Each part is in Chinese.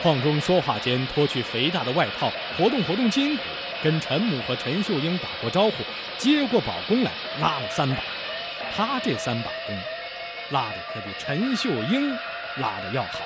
邝中说话间脱去肥大的外套，活动活动筋骨，跟陈母和陈秀英打过招呼，接过宝弓来拉了3把。他这3把弓，拉的可比陈秀英拉的要好。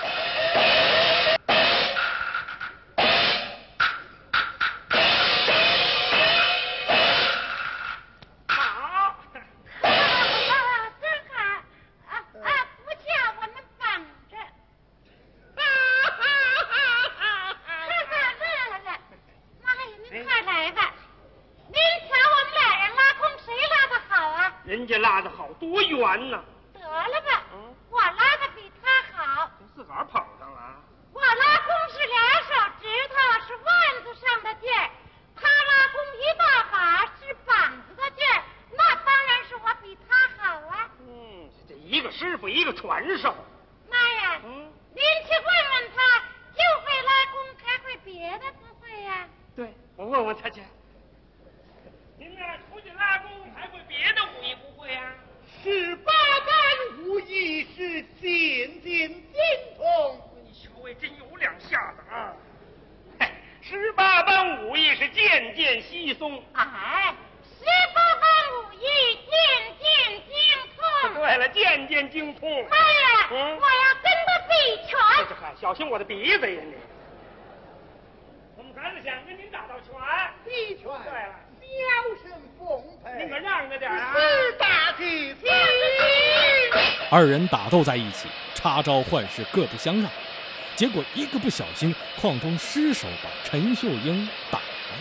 人家拉的好，多远呢！ 得了吧，我拉的比他好。 自个儿捧上了。 我拉弓是2手指头，是腕子上的劲儿；他拉弓1大把，是膀子的劲儿。那当然是我比他好啊。 这一个师傅，一个传授。 妈呀，您去问问他，就会拉弓，还会别的不会呀？ 对，我问问他去。您呢，出去拉弓还会别的武艺不会呀 ？18般武艺是渐渐精通。 你小尉真有两下子啊！18般武艺是渐渐稀松。 哎，18般武艺渐渐精通。 对了，渐渐精通。 妈呀，我要跟他比拳。 小心我的鼻子呀你！我们孩子想跟您打道拳。 比拳。 对了。 小生奉陪， 你可让着点啊！ 是大吉庆。 2人打斗在一起，插招换式，各不相让。结果一个不小心，邝中失手把陈秀英打了。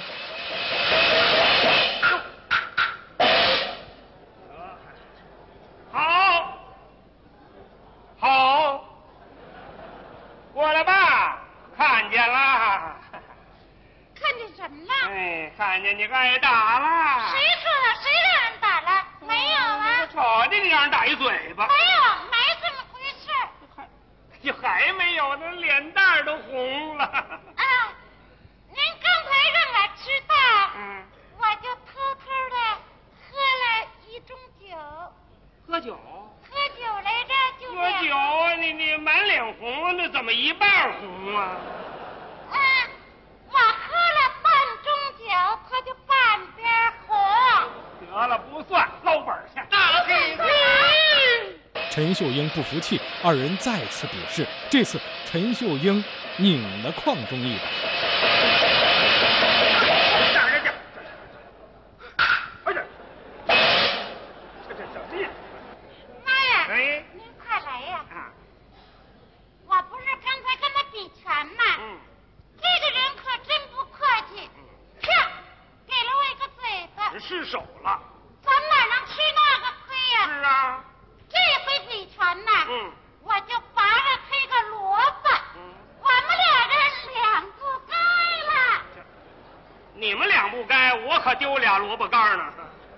好，过来吧，看见了。 看见什么了？ 看见你挨打了。 谁说的？谁让人打了？没有啊。 瞅见你让人打一嘴巴。 没有，没这么回事。 还没有，那脸蛋都红了。 您刚才让我知道，我就偷偷的喝了1盅酒。 喝酒？ 喝酒来着，就喝酒啊！你满脸红，那怎么一半红啊？ 我喝了半盅酒，他就半边红。 得了，不算，捞本去。 大吉庆！ 陈秀英不服气，2人再次比试。这次陈秀英拧了邝中一把。 这什么呀？ 妈呀！您快来呀！我不是刚才跟他比拳吗？这个人可真不客气，啪，给了我一个嘴巴。 失手了。 咱哪能吃那个亏呀？ 是啊。 这回比拳呐，我就拔了他一个萝卜。我们2人两不该了。 你们2不该，我可丢俩萝卜干呢。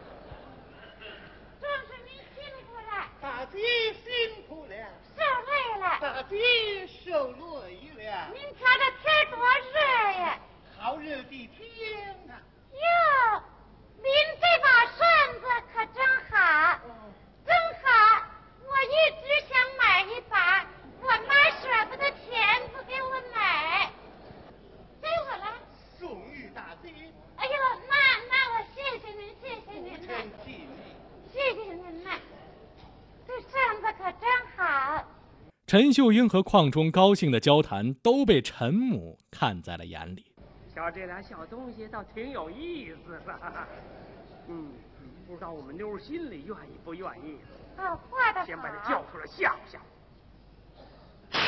壮士您辛苦了。 大吉辛苦了。 受累了。 大吉受累了。 您瞧这天多热呀！ 好热的天啊！ 哟，您这把扇子可真好，真好！我一直想买一把，我妈舍不得钱不给我买，给我了。 送与大吉。 哎呦，那我谢谢您，谢谢您呐，谢谢您呐，这扇子可真好。 陈秀英和邝中高兴的交谈都被陈母看在了眼里。 瞧这俩小东西倒挺有意思的。不知道我们妞心里愿意不愿意。 画的好。 先把他叫出来吓唬吓唬。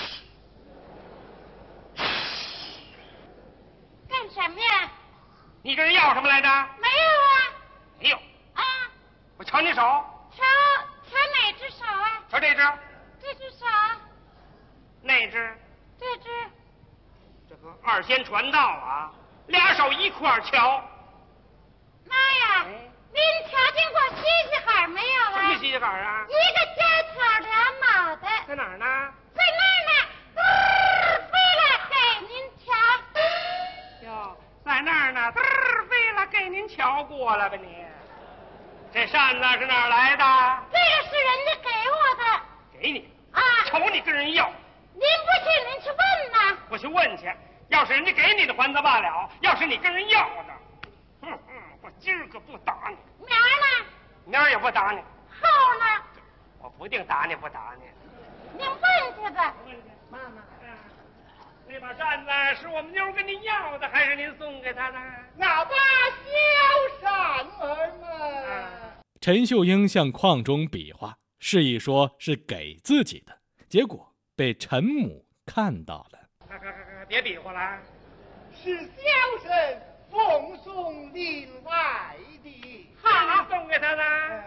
干什么呀？ 你跟人要什么来着？ 没有啊。 没有。我瞧你手。 瞧哪只手啊？ 瞧这只。 这只手。 那只。 这只。 这和2仙传道啊，2手一块瞧。 妈呀！您瞧见过西西海没有啊？ 什么西西海啊？ 一个尖挑2脑袋。 在哪儿呢？ 在那儿呢，飞了给您瞧。 哟，在那儿呢，飞了给您瞧过来吧你。这扇子是哪儿来的？ 这个是人家给我的。 给你啊？ 瞅你跟人要。 您不信您去问呐。 我去问去，要是人家给你的还则罢了，要是你跟人要的，我今儿个不打你。 明儿呢？ 明儿也不打你。 后呢？ 我不定打你不打你。 您问去吧。 妈妈，那把扇子是我们妞跟您要的，还是您送给她的？ 那把小扇儿嘛。 陈秀英向邝中比划，示意说是给自己的，结果被陈母看到了。 别比划了， 是小生奉送另外的。 好，送给他的。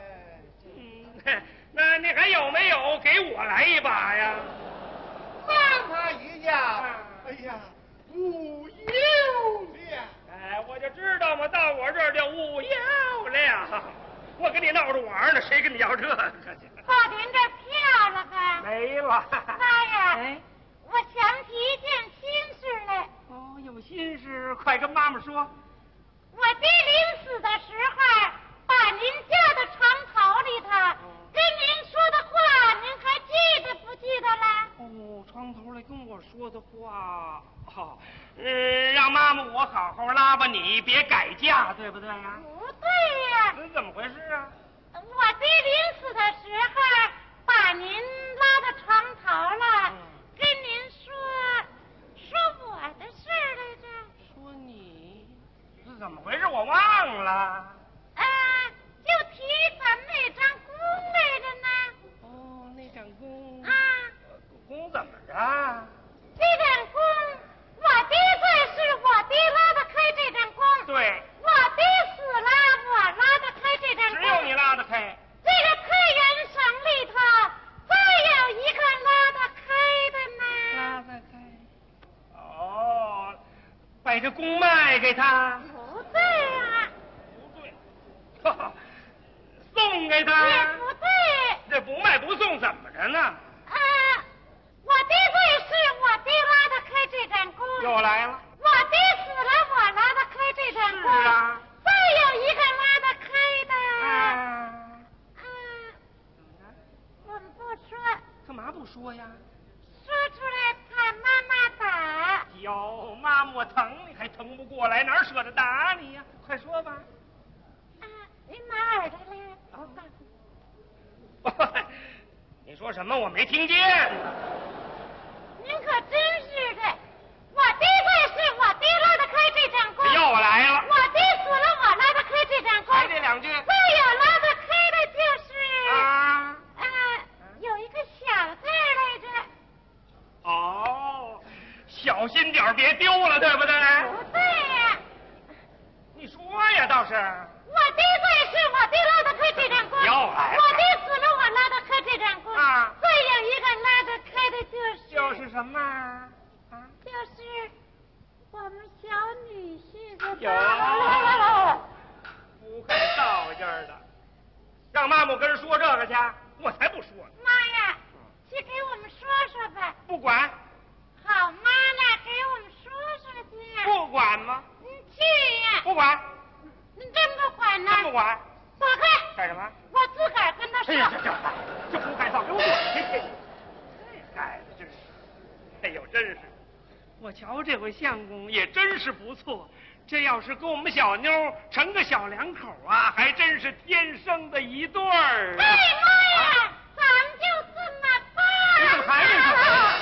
那你还有没有给我来一把呀？ 妈妈也要。哎呀，无有了。 我就知道嘛，到我这儿就无有了。我跟你闹着玩呢，谁跟你要这个去？ 报您这票了吧？ 没了。 妈呀！我想起一件心事来。 哦，有心事，快跟妈妈说。 我爹临死的时候，把您家的床头里头跟您说的话，您还记得不记得了？ 哦，床头里跟我说的话，让妈妈我好好拉吧你，别改嫁，对不对呀？ 不对呀。 怎么回事啊？ 我爹临死的时候，把您拉到床头了，跟您说我的事来着。 说你是怎么回事？我忘了。 就提咱们那张弓来着呢。 哦，那张弓。弓怎么着？ 这张弓，我爹在世，我爹拉得开这张弓。 对。 我爹死了，我拉得开这张弓。 只有你拉得开。 这个太原省里头，再有一个拉得开的呢。 拉得开。哦，把这弓卖给他。 不对啊。 不对。送给他。 也不对。 这不卖不送怎么着呢？ 我爹在世，我爹拉得开这张弓。 又来了。 我爹死了，我拉得开这张弓。 是啊。 再有一个拉得开的。我们不说。 干嘛不说呀？ 说出来怕妈妈打。 哟，妈妈我疼你还疼不过来，哪舍得打你呀？快说吧。 您拿耳朵来。 你说什么？我没听见。 您可真是的，我爹在世，我爹拉得开这张弓。 又来了。 我爹死了，我拉得开这张弓。 还这两句。 再有拉得开的就是。有一个小字来着。 哦，小心点别丢了，对不对？ 不对呀。 你说呀，倒是。 我爹在世，我爹拉得开这张弓。 又来了。 我爹死了，我拉得开这张弓。再有一个拉得开的就是什么？ 就是我们小女婿的。 不会造劲儿的，让妈妈我跟人说这个去，我才不说呢。 妈呀，去给我们说说吧。 不管。 好妈呢，给我们说说去。 不管吗？ 你去呀。 不管。 你真不管呢？ 真不管。 躲开。 干什么？ 我自个儿跟他说。 哎呀，这不该造，给我滚！这孩子真是，哎呦，真是，我瞧这回相公也真是不错。这要是跟我们小妞成个小两口啊，还真是天生的一对儿。 哎妈呀，咱们就这么办。 你怎么还没说？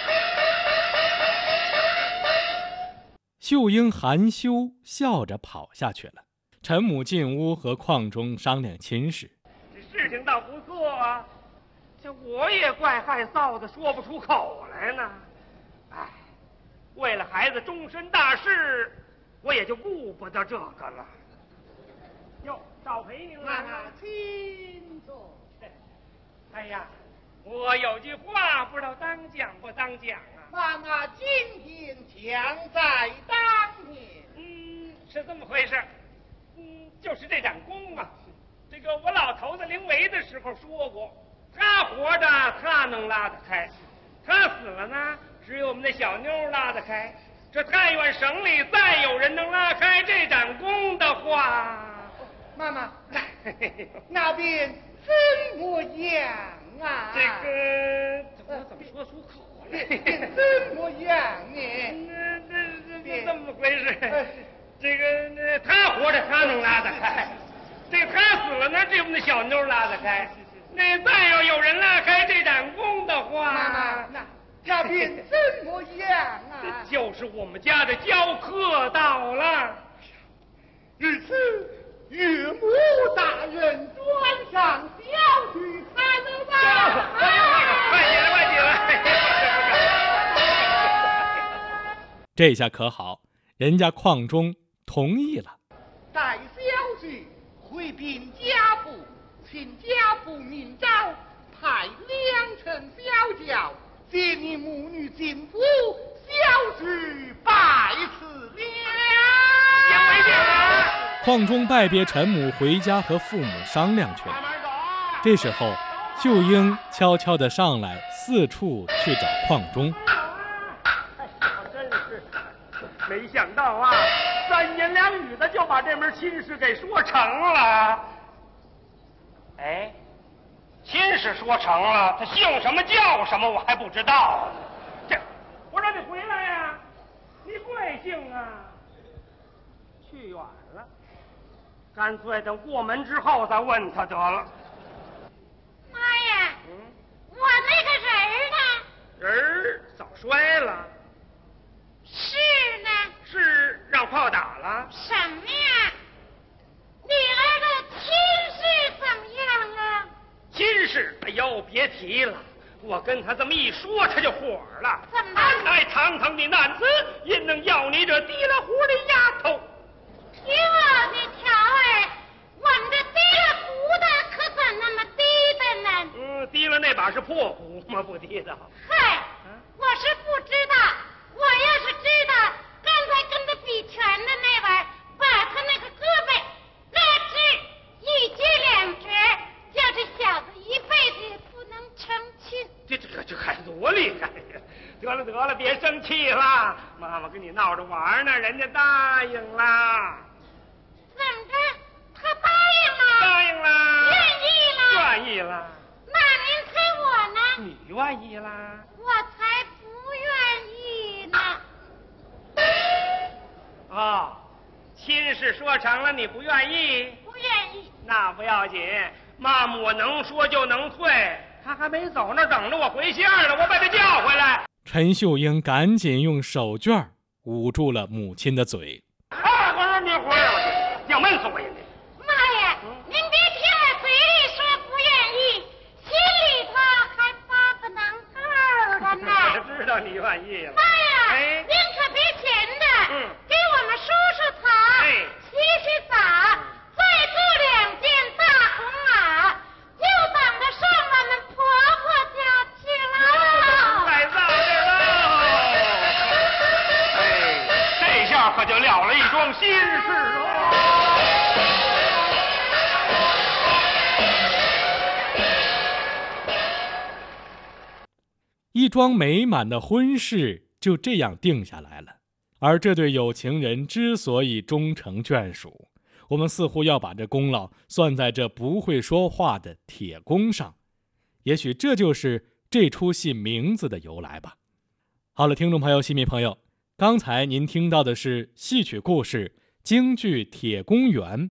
秀英含羞笑着跑下去了。陈母进屋和邝中商量亲事。 这事情倒不错啊，这我也怪害臊的，说不出口来呢。哎，为了孩子终身大事，我也就顾不得这个了。哟，少陪您了。 妈妈，请坐。 哎呀，我有句话不知道当讲不当讲啊。 妈妈今天强在当年。 是这么回事。就是这盏弓啊，这个我老头子临危的时候说过，他活着他能拉得开，他死了呢，只有我们那小妞拉得开。这太原省里再有人能拉开这盏弓的话， 妈妈，那边怎么样啊？ 这个我怎么说出口啊？ 怎么样呢？ 这怎么回事？这个他活着他能拉得开，这个他死了呢，这我们的小妞拉得开。那再要有人拉开这盏弓的话， 那便怎么样啊？ 就是我们家的教客到了。 日此岳母大人转上小去看了吧？ 快起来，快起来！ 这下可好，人家邝中同意了。 待小婿回禀家父，请家父明诏，派2乘小轿接你母女进府，小婿拜辞了。 先回去了。 邝中拜别陈母，回家和父母商量去了。这时候，秀英悄悄地上来，四处去找邝中。 真是没想到啊，3言2语的就把这门亲事给说成了。哎，亲事说成了，他姓什么叫什么我还不知道。这，我让你回来呀，你贵姓啊？去远了，干脆等过门之后再问他得了。 妈呀，我那个人呢？ 人早摔了。 是呢？ 是让炮打了？ 什么呀？你儿的亲事怎么样啊？ 亲事，哎呦，别提了，我跟他这么一说，他就火了。 怎么？ 哎，堂堂的男子，因能要你这提了壶的丫头。 哟，你瞧儿，我们这提了壶的可怎那么低的呢？ 提了那把是破壶吗？不提的。 嗨，我是不知道。我要是知道，刚才跟他比拳的那玩，把他那个胳膊拉直一截2折，叫这小子一辈子也不能成亲。 这还多厉害呀！得了，别生气了，妈妈跟你闹着玩呢，人家答应了。 怎么着？他答应了？ 答应了。 愿意了？ 愿意了。 那您猜我呢？ 你愿意啦？ 我才不愿意呢。 亲事说成了，你不愿意？ 不愿意。 那不要紧，妈妈我能说就能退。他还没走那等着我回信呢，我把他叫回来。 陈秀英赶紧用手绢捂住了母亲的嘴。 你回来，要闷死我呀！ 妈呀，您别听我嘴里说不愿意，心里头还发不能够的呢。 我知道你愿意了。 妈呀，您可别闲的，给我们梳梳头，洗洗澡，再雇2件大红袄，就等着上我们婆婆家去了。 来到这喽！这下可就了了一桩心事了。 一桩美满的婚事就这样定下来了。而这对有情人之所以终成眷属，我们似乎要把这功劳算在这不会说话的铁公上。也许这就是这出戏名字的由来吧。好了，听众朋友、戏迷朋友，刚才您听到的是戏曲故事京剧《铁公园》。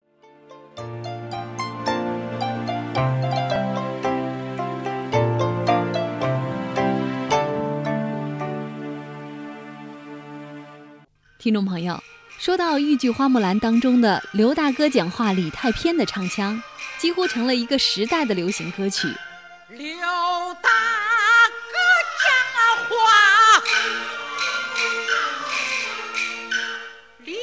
听众朋友，说到豫剧《花木兰》当中的刘大哥讲话李太偏的唱腔，几乎成了一个时代的流行歌曲。 刘大哥讲话李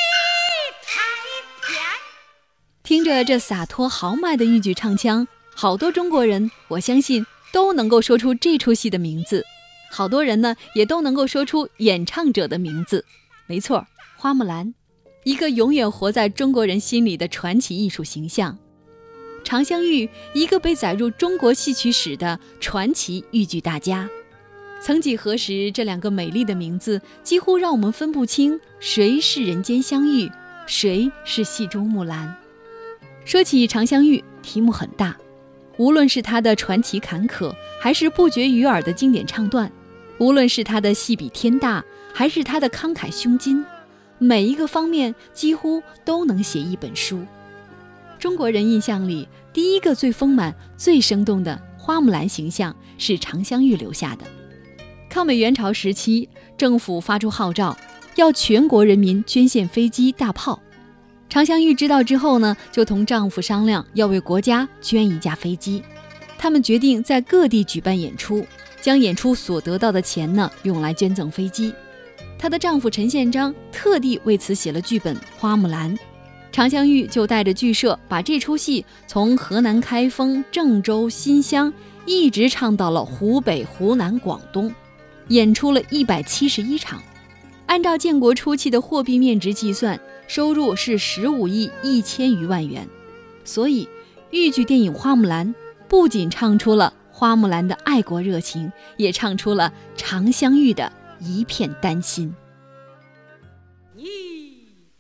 太偏， 听着这洒脱豪迈的豫剧唱腔，好多中国人，我相信都能够说出这出戏的名字，好多人呢也都能够说出演唱者的名字。没错，花木兰，一个永远活在中国人心里的传奇艺术形象；常香玉，一个被载入中国戏曲史的传奇豫剧大家。曾几何时，这2个美丽的名字几乎让我们分不清谁是人间香玉，谁是戏中木兰。说起常香玉，题目很大，无论是她的传奇坎坷，还是不绝于耳的经典唱段， 无论是他的戏比天大，还是他的慷慨胸襟，每一个方面几乎都能写一本书。中国人印象里，第一个最丰满、最生动的花木兰形象是常香玉留下的。抗美援朝时期，政府发出号召，要全国人民捐献飞机、大炮。常香玉知道之后呢，就同丈夫商量要为国家捐一架飞机。他们决定在各地举办演出，将演出所得到的钱呢，用来捐赠飞机。她的丈夫陈宪章特地为此写了剧本《花木兰》。常香玉就带着剧社把这出戏从河南开封、郑州、新乡一直唱到了湖北、湖南、广东，演出了171场。按照建国初期的货币面值计算，收入是15亿1000余万元。所以豫剧电影《花木兰》不仅唱出了花木兰的爱国热情，也唱出了常香玉的一片丹心。